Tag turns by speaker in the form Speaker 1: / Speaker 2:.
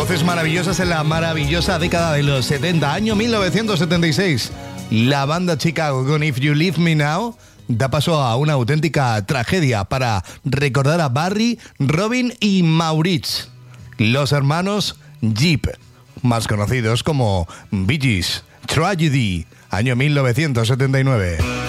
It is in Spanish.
Speaker 1: Voces maravillosas en la maravillosa década de los 70, año 1976. La banda Chicago con If You Leave Me Now da paso a una auténtica tragedia para recordar a Barry, Robin y Maurice, los hermanos Jeep, más conocidos como Bee Gees. Tragedy, año 1979.